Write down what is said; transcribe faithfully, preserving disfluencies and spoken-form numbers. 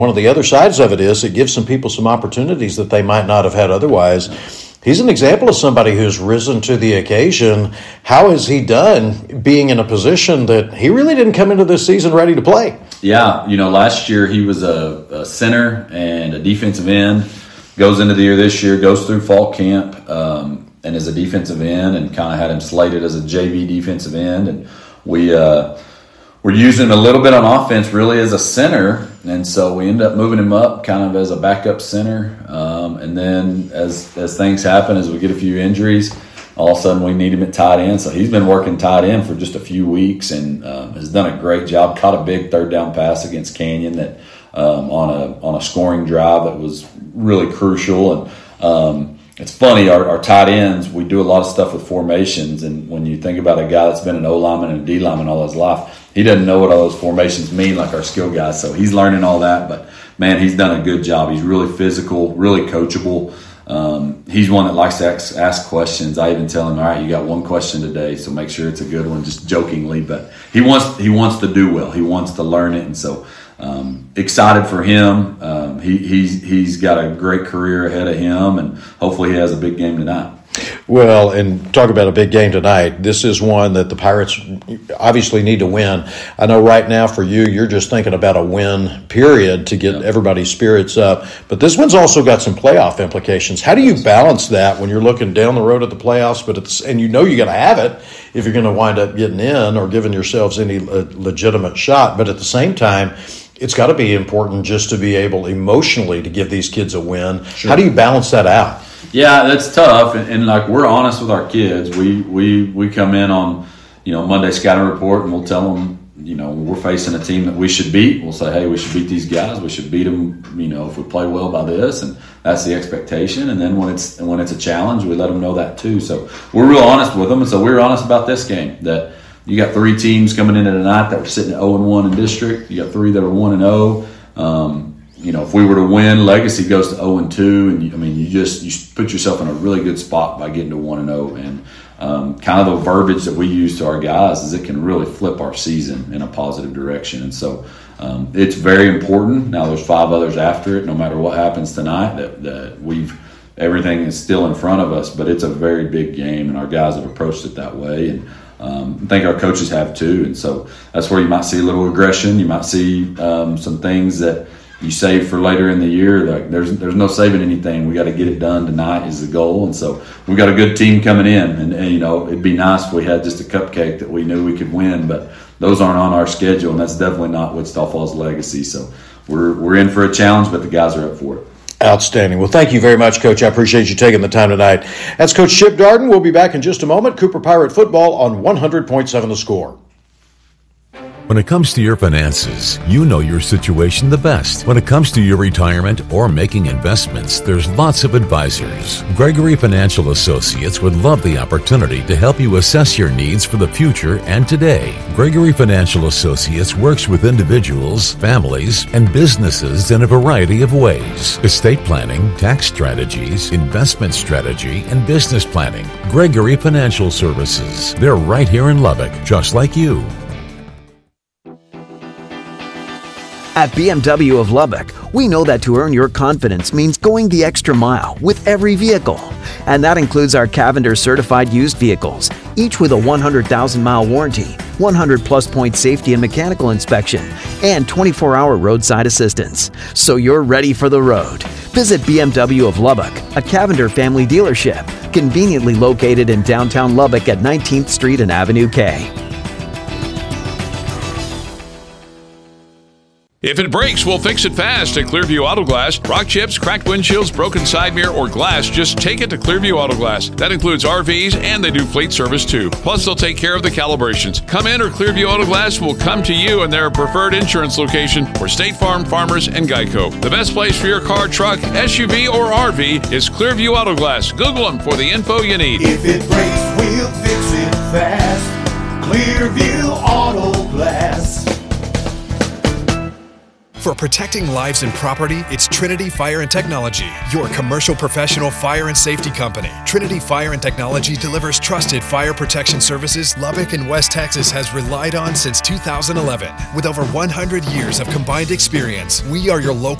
One of the other sides of it is it gives some people some opportunities that they might not have had otherwise. He's an example of somebody who's risen to the occasion. How has he done being in a position that he really didn't come into this season ready to play? Yeah, you know, last year he was a, a center and a defensive end. Goes into the year this year, goes through fall camp, um, and is a defensive end, and kind of had him slated as a J V defensive end. And we uh, were using him a little bit on offense, really as a center. And so we ended up moving him up kind of as a backup center. Um, and then as as things happen, as we get a few injuries, all of a sudden we need him at tight end. So he's been working tight end for just a few weeks and um, has done a great job. Caught a big third down pass against Canyon that um, on a on a scoring drive that was really crucial. And um, it's funny, our, our tight ends, we do a lot of stuff with formations. And when you think about a guy that's been an O lineman and a D lineman all his life, he doesn't know what all those formations mean like our skill guys. So he's learning all that. But, man, he's done a good job. He's really physical, really coachable. Um, he's one that likes to ask, ask questions. I even tell him, all right, you got one question today, so make sure it's a good one, just jokingly. But he wants he wants to do well. He wants to learn it. And so um, excited for him. Um, he, he's, he's got a great career ahead of him, and hopefully he has a big game tonight. Well, and talk about a big game tonight. This is one that the Pirates obviously need to win. I know right now for you, you're just thinking about a win, period, to get yep. everybody's spirits up. But this one's also got some playoff implications. How do you balance that when you're looking down the road at the playoffs, but it's, and you know you got to have it if you're going to wind up getting in or giving yourselves any legitimate shot. But at the same time, it's got to be important just to be able emotionally to give these kids a win. Sure. How do you balance that out? Yeah, that's tough, and, and like we're honest with our kids. We we we come in on, you know, Monday scouting report, and we'll tell them, you know, we're facing a team that we should beat. We'll say, hey, we should beat these guys. We should beat them, you know, if we play well by this, and that's the expectation. And then when it's when it's a challenge, we let them know that too. So we're real honest with them, and so we were honest about this game that you got three teams coming into tonight that were sitting at oh and one in district. You got three that are one and oh. Um, You know, if we were to win, Legacy goes to oh and two, and you, I mean, you just you put yourself in a really good spot by getting to one and oh. And um, kind of the verbiage that we use to our guys is it can really flip our season in a positive direction. And so um, it's very important. Now there's five others after it. No matter what happens tonight, that, that we've everything is still in front of us. But it's a very big game, and our guys have approached it that way. And Um, I think our coaches have too. And so that's where you might see a little aggression. You might see um, some things that you save for later in the year. Like there's there's no saving anything. We got to get it done tonight is the goal. And so we've got a good team coming in. And, and, you know, it'd be nice if we had just a cupcake that we knew we could win. But those aren't on our schedule, and that's definitely not Wichita Falls Legacy. So we're we're in for a challenge, but the guys are up for it. Outstanding. Well, thank you very much, Coach. I appreciate you taking the time tonight. That's Coach Chip Darden. We'll be back in just a moment. Cooper Pirate Football on one hundred point seven The Score. When it comes to your finances, you know your situation the best. When it comes to your retirement or making investments, there's lots of advisors. Gregory Financial Associates would love the opportunity to help you assess your needs for the future and today. Gregory Financial Associates works with individuals, families, and businesses in a variety of ways. Estate planning, tax strategies, investment strategy, and business planning. Gregory Financial Services. They're right here in Lubbock, just like you. At B M W of Lubbock, we know that to earn your confidence means going the extra mile with every vehicle. And that includes our Cavender certified used vehicles, each with a one hundred thousand mile warranty, one hundred plus point safety and mechanical inspection, and twenty-four hour roadside assistance. So you're ready for the road. Visit B M W of Lubbock, a Cavender family dealership, conveniently located in downtown Lubbock at nineteenth Street and Avenue K. If it breaks, we'll fix it fast at Clearview Auto Glass. Rock chips, cracked windshields, broken side mirror, or glass, just take it to Clearview Auto Glass. That includes R Vs, and they do fleet service too. Plus, they'll take care of the calibrations. Come in, or Clearview Auto Glass will come to you in their preferred insurance location for State Farm, Farmers, and Geico. The best place for your car, truck, S U V, or R V is Clearview Auto Glass. Google them for the info you need. If it breaks, we'll fix it fast. Clearview Auto Glass. For protecting lives and property, it's Trinity Fire and Technology, your commercial professional fire and safety company. Trinity Fire and Technology delivers trusted fire protection services Lubbock and West Texas has relied on since two thousand eleven. With over one hundred years of combined experience, we are your local